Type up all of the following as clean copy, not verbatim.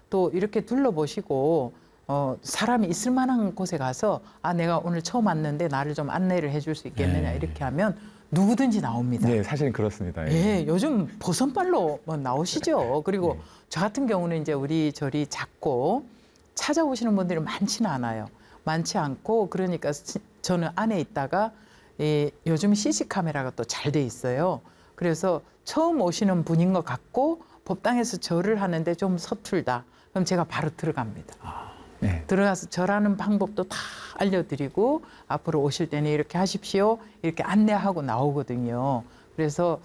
또 이렇게 둘러보시고 사람이 있을 만한 곳에 가서 내가 오늘 처음 왔는데 나를 좀 안내를 해줄 수 있겠느냐 이렇게 하면 누구든지 나옵니다. 네, 사실은 그렇습니다. 예, 요즘 버선발로 나오시죠. 그리고 저 같은 경우는 이제 우리 절이 작고 찾아오시는 분들이 많지는 않아요. 많지 않고 그러니까 저는 안에 있다가 요즘 CC 카메라가 또 잘 돼 있어요. 그래서 처음 오시는 분인 것 같고 법당에서 절을 하는데 좀 서툴다. 그럼 제가 바로 들어갑니다. 네. 들어가서 절하는 방법도 다 알려드리고 앞으로 오실 때는 이렇게 하십시오. 이렇게 안내하고 나오거든요. 그래서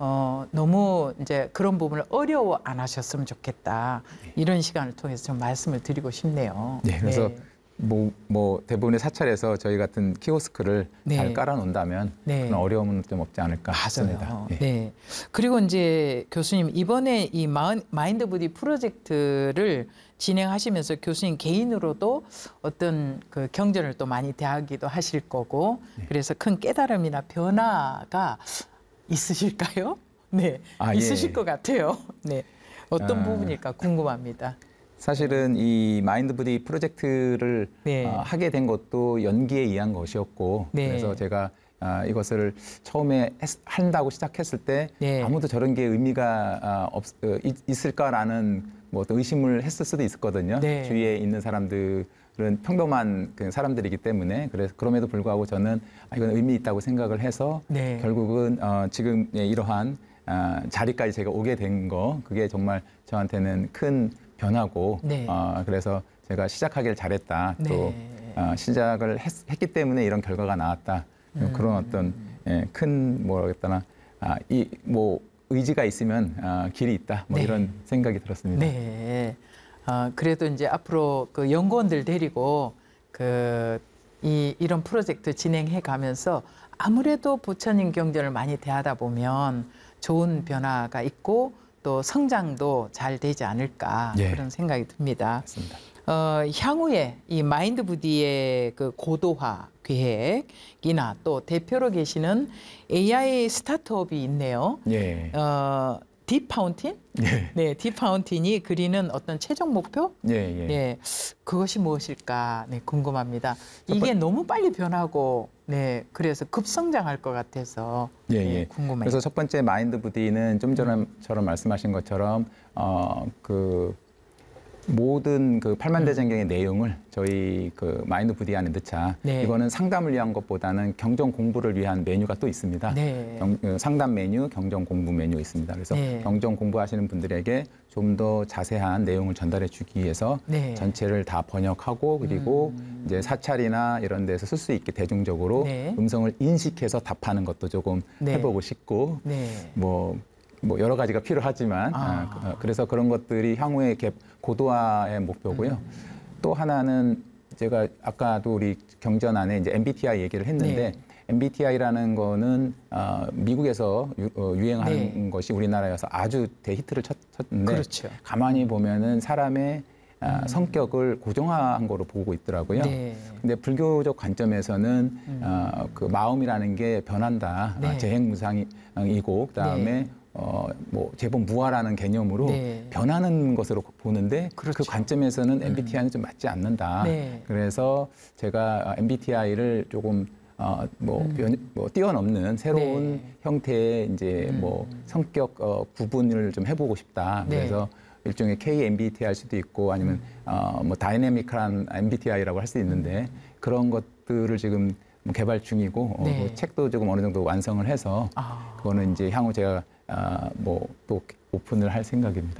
너무 이제 그런 부분을 어려워 안 하셨으면 좋겠다. 이런 시간을 통해서 좀 말씀을 드리고 싶네요. 네, 그래서 네. 뭐 대부분의 사찰에서 저희 같은 키오스크를 잘 깔아놓는다면 그런 어려움은 좀 없지 않을까 싶습니다. 네. 네. 그리고 이제 교수님 이번에 이 마인드 부디 프로젝트를 진행하시면서 교수님 개인으로도 어떤 그 경전을 또 많이 대하기도 하실 거고 그래서 큰 깨달음이나 변화가 있으실까요? 네, 있으실 것 같아요. 네, 어떤 부분일까 궁금합니다. 사실은 이 마인드 부디 프로젝트를 하게 된 것도 연기에 의한 것이었고 그래서 제가 이것을 처음에 한다고 시작했을 때 아무도 저런 게 의미가 있을까라는 뭐 어떤 의심을 했을 수도 있었거든요. 주위에 있는 사람들은 평범한 사람들이기 때문에 그럼에도 불구하고 저는 이건 의미 있다고 생각을 해서 결국은 지금 이러한 자리까지 제가 오게 된 거 그게 정말 저한테는 큰 변화고 그래서 제가 시작하길 잘했다. 또 시작을 했기 때문에 이런 결과가 나왔다. 그런 어떤 큰 뭐라겠다나 뭐 의지가 있으면 길이 있다. 뭐 이런 생각이 들었습니다. 네. 그래도 이제 앞으로 그 연구원들 데리고 이런 프로젝트 진행해 가면서 아무래도 부처님 경전을 많이 대하다 보면 좋은 변화가 있고 또 성장도 잘 되지 않을까 그런 생각이 듭니다. 맞습니다. 향후에 이 마인드 부디의 그 고도화 계획이나 또 대표로 계시는 AI 스타트업이 있네요. 딥파운틴? 네, 딥파운틴이 그리는 어떤 최종 목표? 그것이 무엇일까? 궁금합니다. 이게 너무 빨리 변하고, 그래서 급성장할 것 같아서 궁금해요. 그래서 첫 번째 마인드 부디는 좀 전처럼 말씀하신 것처럼 모든 그 팔만대장경의 내용을 저희 그 마인드 부디 안에 넣자. 이거는 상담을 위한 것보다는 경전 공부를 위한 메뉴가 또 있습니다. 상담 메뉴, 경전 공부 메뉴 있습니다. 그래서 경전 공부하시는 분들에게 좀 더 자세한 내용을 전달해 주기 위해서 전체를 다 번역하고 그리고 이제 사찰이나 이런 데서 쓸 수 있게 대중적으로 음성을 인식해서 답하는 것도 조금 해보고 싶고 뭐 여러 가지가 필요하지만 그래서 그런 것들이 향후의 고도화의 목표고요. 또 하나는 제가 아까도 우리 경전 안에 이제 MBTI 얘기를 했는데 MBTI라는 거는 미국에서 유행하는 것이 우리나라에서 아주 대히트를 쳤는데 가만히 보면은 사람의 성격을 고정화한 거로 보고 있더라고요. 근데 불교적 관점에서는 그 마음이라는 게 변한다. 재행무상이고 그다음에 뭐 제법 무아라는 개념으로 변하는 것으로 보는데 그 관점에서는 MBTI는 좀 맞지 않는다. 그래서 제가 MBTI를 조금 뭐 뛰어넘는 새로운 형태의 이제 뭐 성격 구분을 좀 해보고 싶다. 그래서 일종의 K-MBTI일 수도 있고 아니면 뭐 다이내믹한 MBTI라고 할 수 있는데 그런 것들을 지금 개발 중이고 뭐 책도 조금 어느 정도 완성을 해서 그거는 이제 향후 제가 뭐 또 오픈을 할 생각입니다.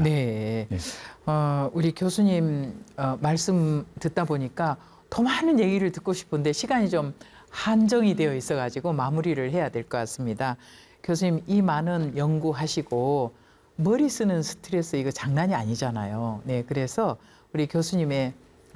우리 교수님 말씀 듣다 보니까 더 많은 얘기를 듣고 싶은데 시간이 좀 한정이 되어 있어가지고 마무리를 해야 될 것 같습니다. 교수님 이 많은 연구하시고 머리 쓰는 스트레스 이거 장난이 아니잖아요. 그래서 우리 교수님의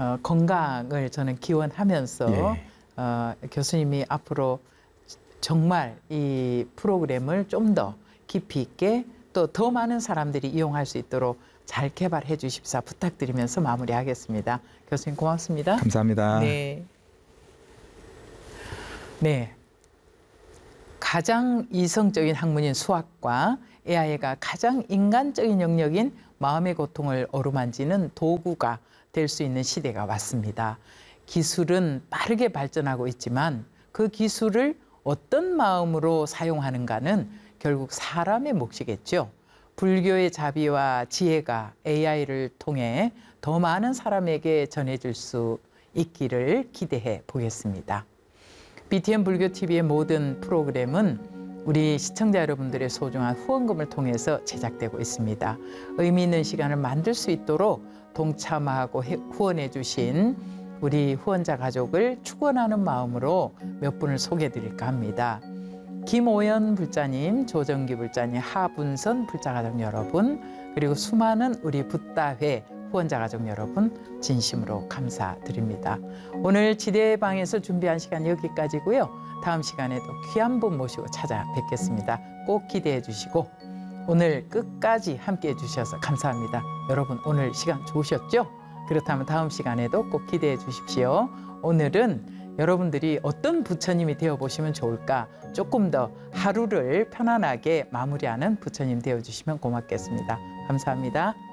건강을 저는 기원하면서 교수님이 앞으로 정말 이 프로그램을 좀 더 깊이 있게 또 더 많은 사람들이 이용할 수 있도록 잘 개발해 주십사 부탁드리면서 마무리하겠습니다. 교수님 고맙습니다. 감사합니다. 가장 이성적인 학문인 수학과 AI가 가장 인간적인 영역인 마음의 고통을 어루만지는 도구가 될 수 있는 시대가 왔습니다. 기술은 빠르게 발전하고 있지만 그 기술을 어떤 마음으로 사용하는가는 결국 사람의 몫이겠죠. 불교의 자비와 지혜가 AI를 통해 더 많은 사람에게 전해질 수 있기를 기대해 보겠습니다. BTN 불교TV의 모든 프로그램은 우리 시청자 여러분들의 소중한 후원금을 통해서 제작되고 있습니다. 의미 있는 시간을 만들 수 있도록 동참하고 후원해 주신 우리 후원자 가족을 축원하는 마음으로 몇 분을 소개해 드릴까 합니다. 김오연 불자님, 조정기 불자님, 하분선 불자가족 여러분, 그리고 수많은 우리 붓다회 후원자 가족 여러분 진심으로 감사드립니다. 오늘 지대의 방에서 준비한 시간 여기까지고요. 다음 시간에도 귀한 분 모시고 찾아뵙겠습니다. 꼭 기대해 주시고 오늘 끝까지 함께해 주셔서 감사합니다. 여러분 오늘 시간 좋으셨죠? 그렇다면 다음 시간에도 꼭 기대해 주십시오. 오늘은 여러분들이 어떤 부처님이 되어보시면 좋을까? 조금 더 하루를 편안하게 마무리하는 부처님 되어주시면 고맙겠습니다. 감사합니다.